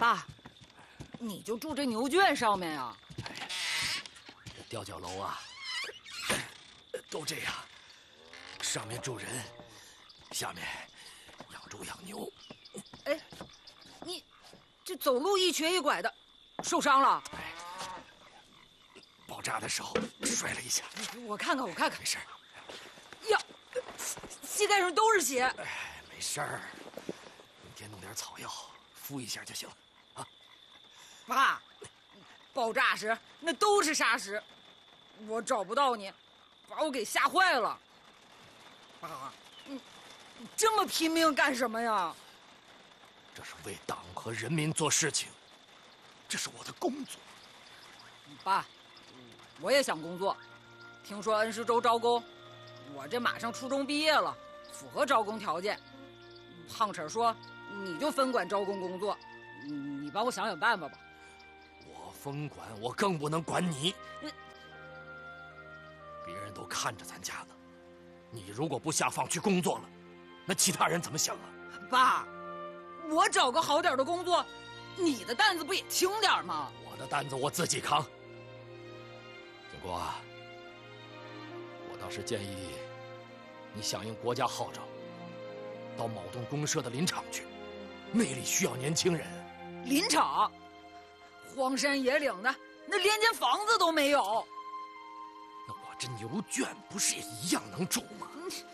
爸，你就住这牛圈上面呀？ 这吊脚楼啊，都这样，上面住人，下面养猪养牛。 哎，你这走路一瘸一拐的，受伤了？ 爆炸的时候摔了一下。 我看看， 没事。 呀，膝盖上都是血。 没事儿，明天弄点草药敷一下就行了啊。 爸，爆炸时那都是沙石，我找不到你，把我给吓坏了。爸，你这么拼命干什么呀？ 这是为党和人民做事情，这是我的工作。 爸，我也想工作，听说恩施州招工，我这马上初中毕业了，符合招工条件。胖婶说你就分管招工工作，你帮我想想办法吧。 我分管，我更不能管你。别人都看着咱家呢，你如果不下放去工作了，那其他人怎么想啊？ 爸，我找个好点的工作，你的担子不也轻点吗？ 我的担子我自己扛。景国啊，我倒是建议你响应国家号召，到某栋公社的林场去，那里需要年轻人。 林场，荒山野岭的，那连间房子都没有。 那我这牛圈不是也一样能住吗？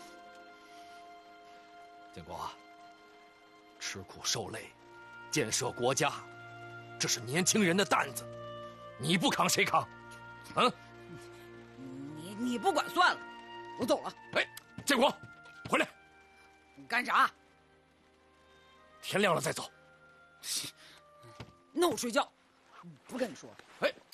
建国啊，吃苦受累，建设国家，这是年轻人的担子，你不扛谁扛？嗯？ 你不管算了，我走了。 哎，建国，回来！ 你干啥？ 天亮了再走。 那我睡觉，不跟你说了。 哎。